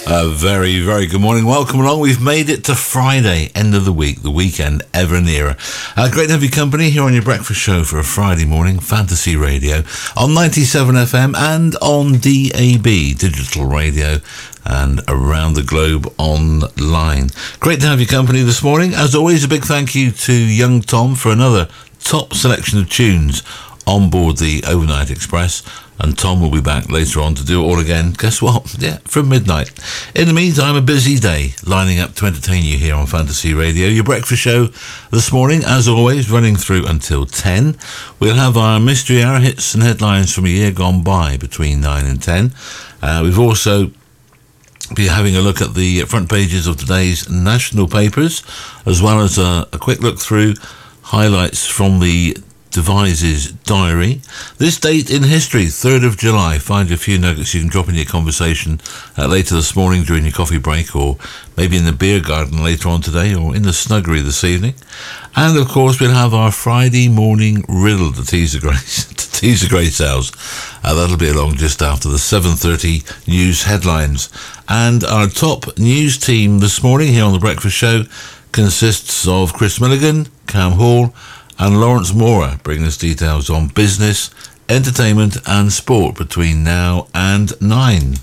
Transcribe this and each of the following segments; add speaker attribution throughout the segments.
Speaker 1: Very, very good morning. Welcome along. We've made it to Friday, end of the week, the weekend ever nearer. Great to have your company here on your breakfast show for a Friday morning, Fantasy Radio, on 97 FM and on DAB, digital radio, and around the globe online. Great to have your company this morning. As always, a big thank you to Young Tom for another top selection of tunes on board the Overnight Express. And Tom will be back later on to do it all again. Guess what? Yeah, from midnight. In the meantime, a busy day lining up to entertain you here on Fantasy Radio. Your breakfast show this morning, as always, running through until 10. We'll have our Mystery Hour hits and headlines from a year gone by between 9 and 10. We've also be having a look at the front pages of today's national papers, as well as a quick look through highlights from the Devises diary. This date in history, 3rd of July. Find a few nuggets you can drop in your conversation later this morning during your coffee break, or maybe in the beer garden later on today, or in the snuggery this evening. And of course, we'll have our Friday morning riddle to Teaser Grace House. That'll be along just after the 7:30 news headlines. And our top news team this morning here on the Breakfast Show consists of Chris Milligan, Cam Hall, and Lawrence Mora, bringing us details on business, entertainment and sport between now and 9.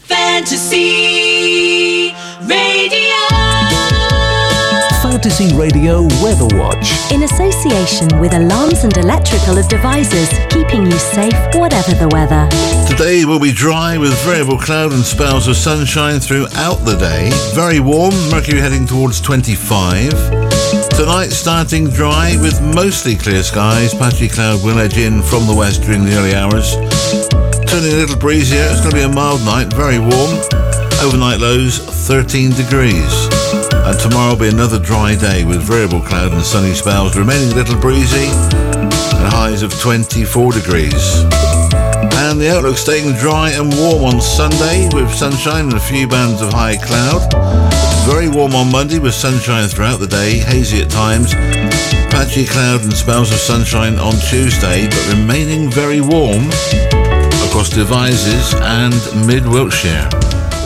Speaker 2: Fantasy Radio.
Speaker 3: Fantasy Radio Weather Watch.
Speaker 4: In association with Alarms and Electrical of Devices, keeping you safe whatever the weather.
Speaker 1: Today will be dry with variable cloud and spells of sunshine throughout the day. Very warm, mercury heading towards 25. Tonight starting dry with mostly clear skies. Patchy cloud will edge in from the west during the early hours. Turning a little breezier. It's going to be a mild night, very warm. Overnight lows 13 degrees. And tomorrow will be another dry day with variable cloud and sunny spells, remaining a little breezy and highs of 24 degrees. And the outlook staying dry and warm on Sunday with sunshine and a few bands of high cloud. Very warm on Monday with sunshine throughout the day, hazy at times. Patchy cloud and spells of sunshine on Tuesday, but remaining very warm across Devizes and mid-Wiltshire.